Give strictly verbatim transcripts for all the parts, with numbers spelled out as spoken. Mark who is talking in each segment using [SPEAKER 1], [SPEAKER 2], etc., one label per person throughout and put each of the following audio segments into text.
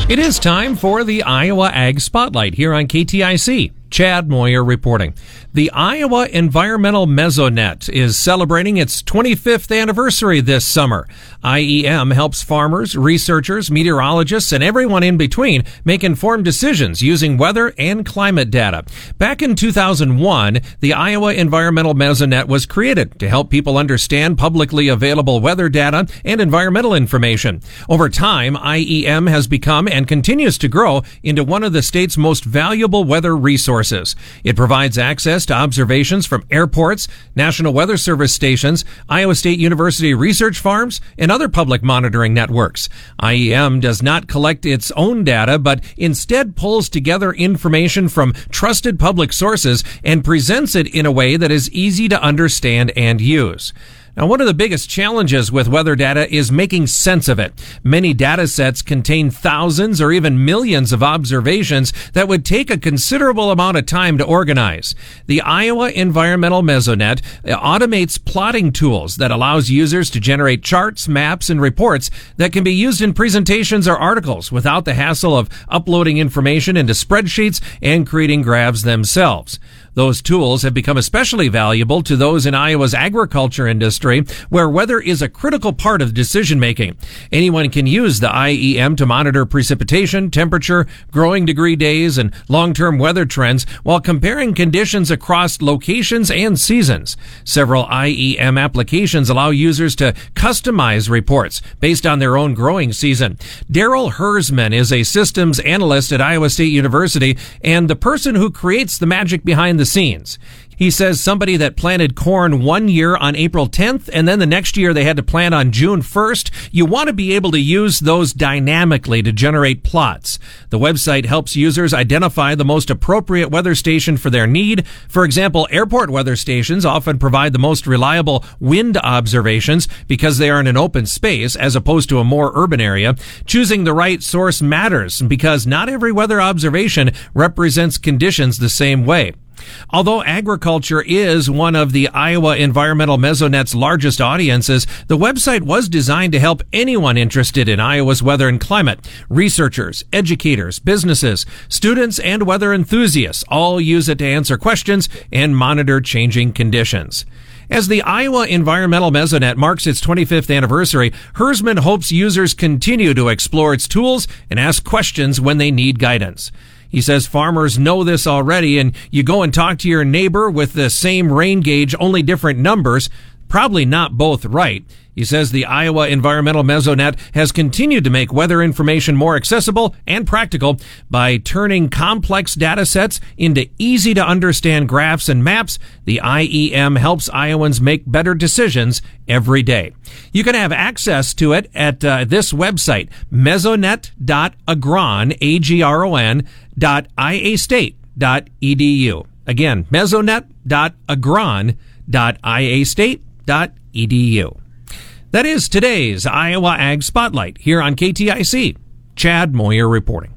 [SPEAKER 1] It is time for the Iowa Ag Spotlight here on K T I C. Chad Moyer reporting. The Iowa Environmental Mesonet is celebrating its twenty-fifth anniversary this summer. I E M helps farmers, researchers, meteorologists, and everyone in between make informed decisions using weather and climate data. Back in two thousand one, the Iowa Environmental Mesonet was created to help people understand publicly available weather data and environmental information. Over time, I E M has become and continues to grow into one of the state's most valuable weather resources. It provides access to observations from airports, National Weather Service stations, Iowa State University research farms, and other public monitoring networks. I E M does not collect its own data, but instead pulls together information from trusted public sources and presents it in a way that is easy to understand and use. Now, one of the biggest challenges with weather data is making sense of it. Many data sets contain thousands or even millions of observations that would take a considerable amount of time to organize. The Iowa Environmental Mesonet automates plotting tools that allows users to generate charts, maps, and reports that can be used in presentations or articles without the hassle of uploading information into spreadsheets and creating graphs themselves. Those tools have become especially valuable to those in Iowa's agriculture industry, where weather is a critical part of decision making. Anyone can use the I E M to monitor precipitation, temperature, growing degree days, and long-term weather trends while comparing conditions across locations and seasons. Several I E M applications allow users to customize reports based on their own growing season. Daryl Hersman is a systems analyst at Iowa State University and the person who creates the magic behind the scenes. He says somebody that planted corn one year on April tenth and then the next year they had to plant on June first, you want to be able to use those dynamically to generate plots. The website helps users identify the most appropriate weather station for their need. For example, airport weather stations often provide the most reliable wind observations because they are in an open space as opposed to a more urban area. Choosing the right source matters because not every weather observation represents conditions the same way. Although agriculture is one of the Iowa Environmental Mesonet's largest audiences, the website was designed to help anyone interested in Iowa's weather and climate. Researchers, educators, businesses, students, and weather enthusiasts all use it to answer questions and monitor changing conditions. As the Iowa Environmental Mesonet marks its twenty-fifth anniversary, Hersman hopes users continue to explore its tools and ask questions when they need guidance. He says farmers know this already, and you go and talk to your neighbor with the same rain gauge, only different numbers, probably not both right. He says the Iowa Environmental Mesonet has continued to make weather information more accessible and practical by turning complex data sets into easy-to-understand graphs and maps. The I E M helps Iowans make better decisions every day. You can have access to it at uh, this website, mesonet dot agron, A G R O N, dot I A state dot E D U. Again, mesonet dot agron, dot I A state dot E D U. That is today's Iowa Ag Spotlight here on K T I C. Chad Moyer reporting.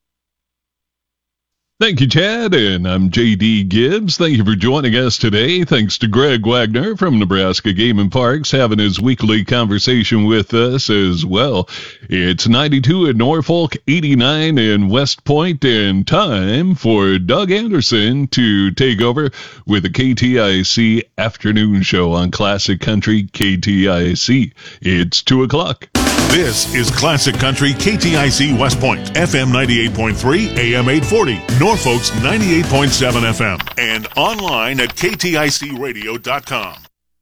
[SPEAKER 2] Thank you, Chad, and I'm J D Gibbs. Thank you for joining us today. Thanks to Greg Wagner from Nebraska Game and Parks having his weekly conversation with us as well. It's ninety-two in Norfolk, eighty-nine in West Point, and time for Doug Anderson to take over with the K T I C afternoon show on Classic Country K T I C. It's two o'clock.
[SPEAKER 3] This is Classic Country K T I C West Point, F M ninety-eight point three, A M eight forty, Norfolk's ninety-eight point seven F M, and online at K T I C radio dot com.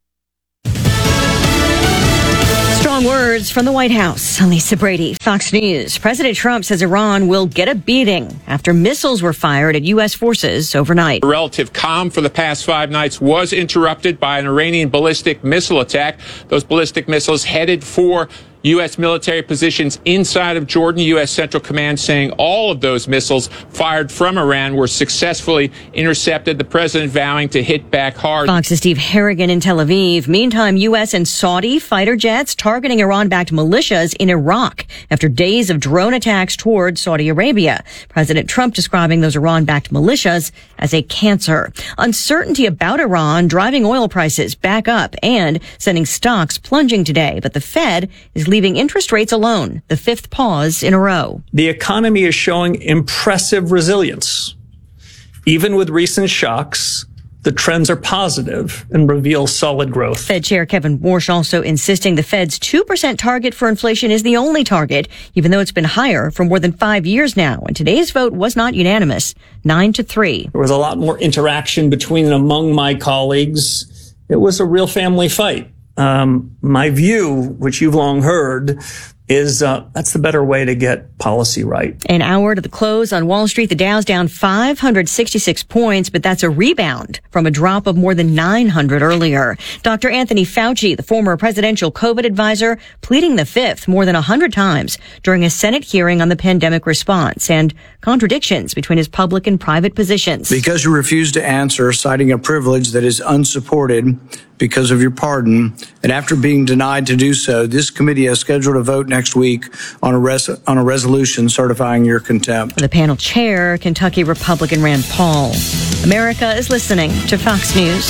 [SPEAKER 4] Strong words from the White House. Lisa Brady, Fox News. President Trump says Iran will get a beating after missiles were fired at U S forces overnight.
[SPEAKER 5] The relative calm for the past five nights was interrupted by an Iranian ballistic missile attack. Those ballistic missiles headed for U S military positions inside of Jordan. U S Central Command saying all of those missiles fired from Iran were successfully intercepted. The president vowing to hit back hard.
[SPEAKER 4] Fox's Steve Harrigan in Tel Aviv. Meantime, U S and Saudi fighter jets targeting Iran-backed militias in Iraq after days of drone attacks toward Saudi Arabia. President Trump describing those Iran-backed militias as a cancer. Uncertainty about Iran driving oil prices back up and sending stocks plunging today. But the Fed is leading leaving interest rates alone, the fifth pause in a row.
[SPEAKER 6] The economy is showing impressive resilience. Even with recent shocks, the trends are positive and reveal solid growth.
[SPEAKER 4] Fed Chair Kevin Warsh also insisting the Fed's two percent target for inflation is the only target, even though it's been higher for more than five years now. And today's vote was not unanimous, nine to three.
[SPEAKER 6] There was a lot more interaction between and among my colleagues. It was a real family fight. Um, my view, which you've long heard, is uh, that's the better way to get policy right.
[SPEAKER 4] An hour to the close on Wall Street, the Dow's down five hundred sixty-six points, but that's a rebound from a drop of more than nine hundred earlier. Doctor Anthony Fauci, the former presidential COVID advisor, pleading the fifth more than one hundred times during a Senate hearing on the pandemic response and contradictions between his public and private positions.
[SPEAKER 7] Because you refuse to answer, citing a privilege that is unsupported because of your pardon, and after being denied to do so, this committee has scheduled a vote next week on a res- on a resolution certifying your contempt.
[SPEAKER 4] The panel chair, Kentucky Republican Rand Paul. America is listening to Fox News.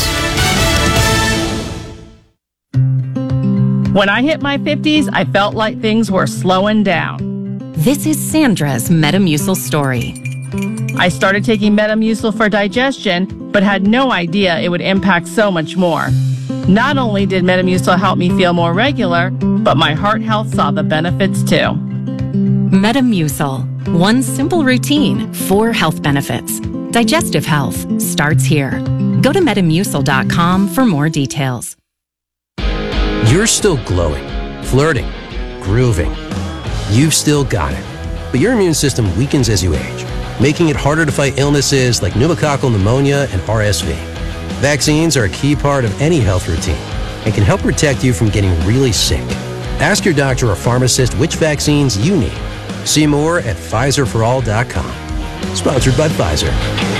[SPEAKER 8] When I hit my fifties, I felt like things were slowing down.
[SPEAKER 9] This is Sandra's Metamucil story.
[SPEAKER 8] I started taking Metamucil for digestion, but had no idea it would impact so much more. Not only did Metamucil help me feel more regular, but my heart health saw the benefits too.
[SPEAKER 9] Metamucil. One simple routine, four health benefits. Digestive health starts here. Go to metamucil dot com for more details.
[SPEAKER 10] You're still glowing, flirting, grooving. You've still got it. But your immune system weakens as you age, making it harder to fight illnesses like pneumococcal pneumonia and R S V. Vaccines are a key part of any health routine and can help protect you from getting really sick. Ask your doctor or pharmacist which vaccines you need. See more at Pfizer for all dot com. Sponsored by Pfizer.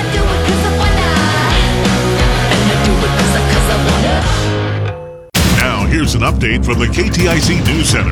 [SPEAKER 3] Now, here's an update from the K T I C News Center.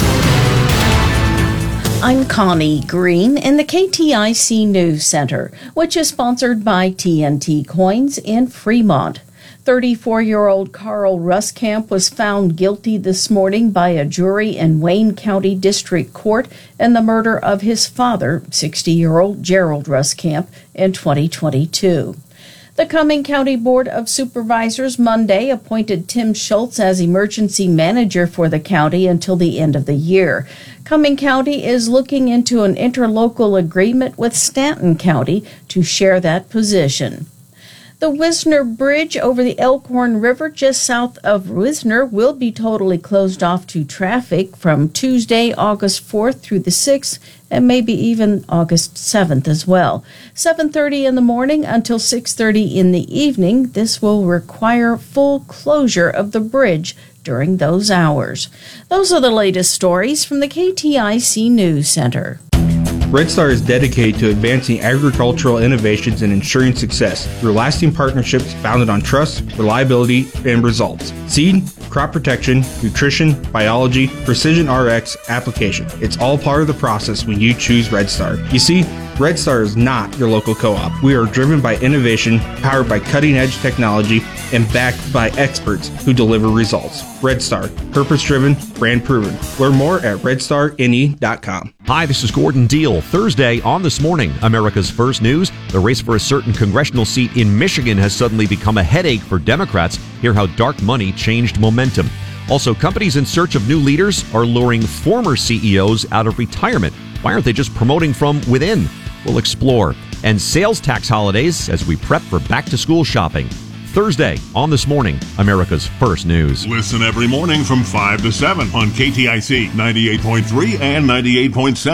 [SPEAKER 11] I'm Connie Green in the K T I C News Center, which is sponsored by T N T Coins in Fremont. thirty-four-year-old Carl Ruskamp was found guilty this morning by a jury in Wayne County District Court in the murder of his father, sixty-year-old Gerald Ruskamp, in twenty twenty-two. The Cumming County Board of Supervisors Monday appointed Tim Schultz as emergency manager for the county until the end of the year. Cumming County is looking into an interlocal agreement with Stanton County to share that position. The Wisner Bridge over the Elkhorn River just south of Wisner will be totally closed off to traffic from Tuesday, August fourth through the sixth, and maybe even August seventh as well. seven thirty in the morning until six thirty in the evening. This will require full closure of the bridge during those hours. Those are the latest stories from the K T I C News Center.
[SPEAKER 12] Red Star is dedicated to advancing agricultural innovations and ensuring success through lasting partnerships founded on trust, reliability, and results. Seed, crop protection, nutrition, biology, precision R X, application. It's all part of the process when you choose Red Star. You see, Red Star is not your local co-op. We are driven by innovation, powered by cutting-edge technology, and backed by experts who deliver results. Red Star, purpose-driven, brand-proven. Learn more at red star n e dot com.
[SPEAKER 13] Hi, this is Gordon Deal. Thursday on This Morning, America's First News. The race for a certain congressional seat in Michigan has suddenly become a headache for Democrats. Hear how dark money changed momentum. Also, companies in search of new leaders are luring former C E Os out of retirement. Why aren't they just promoting from within? We'll explore. And sales tax holidays as we prep for back-to-school shopping. Thursday on This Morning, America's First News.
[SPEAKER 3] Listen every morning from five to seven on K T I C ninety-eight point three and ninety-eight point seven.